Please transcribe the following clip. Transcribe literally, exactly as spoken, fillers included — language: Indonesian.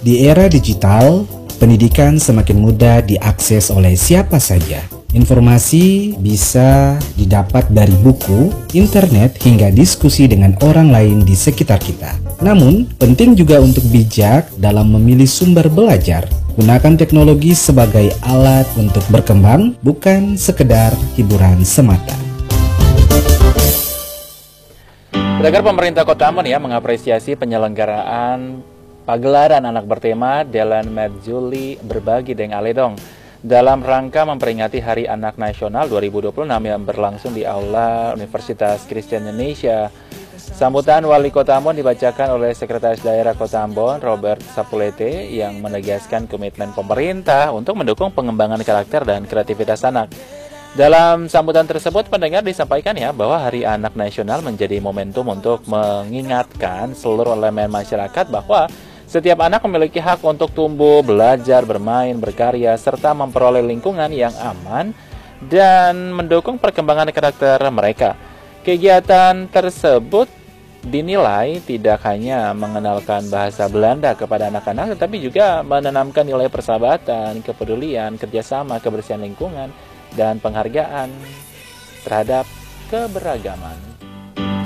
Di era digital, pendidikan semakin mudah diakses oleh siapa saja. Informasi bisa didapat dari buku, internet, hingga diskusi dengan orang lain di sekitar kita. Namun, penting juga untuk bijak dalam memilih sumber belajar. Gunakan teknologi sebagai alat untuk berkembang, bukan sekedar hiburan semata. Pendengar, pemerintah Kota Ambon ya mengapresiasi penyelenggaraan pagelaran anak bertema Dellen Met Juli Berbagi Deng Aledong dalam rangka memperingati Hari Anak Nasional dua ribu dua puluh enam yang berlangsung di Aula Universitas Kristen Indonesia. Sambutan Wali Kota Ambon dibacakan oleh Sekretaris Daerah Kota Ambon, Robert Sapulete, yang menegaskan komitmen pemerintah untuk mendukung pengembangan karakter dan kreativitas anak. Dalam sambutan tersebut, pendengar, disampaikan ya bahwa Hari Anak Nasional menjadi momentum untuk mengingatkan seluruh elemen masyarakat bahwa setiap anak memiliki hak untuk tumbuh, belajar, bermain, berkarya, serta memperoleh lingkungan yang aman dan mendukung perkembangan karakter mereka. Kegiatan tersebut dinilai tidak hanya mengenalkan bahasa Belanda kepada anak-anak, tetapi juga menanamkan nilai persahabatan, kepedulian, kerjasama, kebersihan lingkungan, dan penghargaan terhadap keberagaman.